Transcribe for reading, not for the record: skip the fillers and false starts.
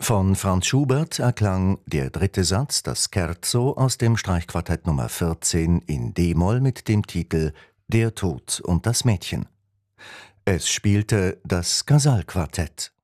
Von Franz Schubert erklang der dritte Satz, das Scherzo aus dem Streichquartett Nummer 14 in d-Moll mit dem Titel Der Tod und das Mädchen. Es spielte das Casal-Quartett.